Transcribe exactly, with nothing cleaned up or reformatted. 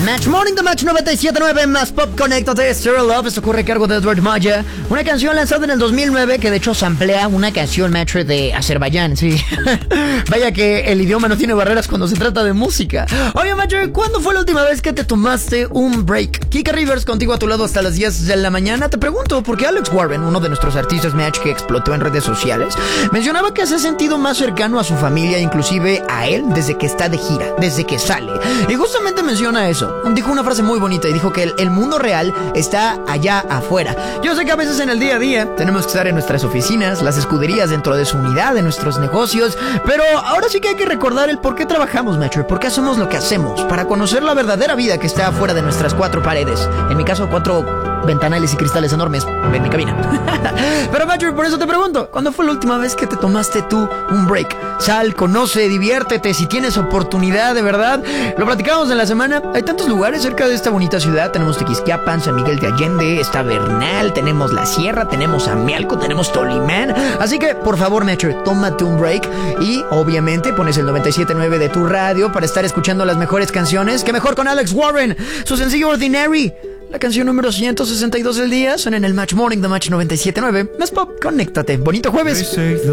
Match Morning, The Match noventa y siete punto nueve, más Pop, conéctate. Stereo Love, esto ocurre a cargo de Edward Maya. Una canción lanzada en el dos mil nueve que de hecho samplea una canción, Match, de Azerbaiyán, sí. Vaya que el idioma no tiene barreras cuando se trata de música. Oye, Match, ¿cuándo fue la última vez que te tomaste un break? Kika Rivers contigo a tu lado hasta las diez de la mañana. Te pregunto, porque Alex Warren, uno de nuestros artistas, Match, que explotó en redes sociales, mencionaba que se ha sentido más cercano a su familia, inclusive a él, desde que está de gira, desde que sale. Y justamente menciona eso. Dijo una frase muy bonita y dijo que el, el mundo real está allá afuera. Yo sé que a veces en el día a día tenemos que estar en nuestras oficinas, las escuderías dentro de su unidad, en nuestros negocios, pero ahora sí que hay que recordar el por qué trabajamos, Metro, por qué hacemos lo que hacemos, para conocer la verdadera vida que está afuera de nuestras cuatro paredes. En mi caso, cuatro ventanales y cristales enormes en mi cabina. Pero, Metro, por eso te pregunto, ¿cuándo fue la última vez que te tomaste tú un break? Sal, conoce, diviértete, si tienes oportunidad, de verdad. Lo platicamos en la semana. Hay tantos lugares cerca de esta bonita ciudad. Tenemos Tequisquiapan, San Miguel de Allende, está Bernal, tenemos La Sierra, tenemos Amialco, tenemos Tolimán. Así que, por favor, Metro, tómate un break y, obviamente, pones el noventa y siete punto nueve de tu radio para estar escuchando las mejores canciones. ¡Qué mejor con Alex Warren! Su sencillo Ordinary, la canción número ciento sesenta y dos del día, suena en el Match Morning, The Match noventa y siete punto nueve. Más Pop, conéctate. Bonito jueves.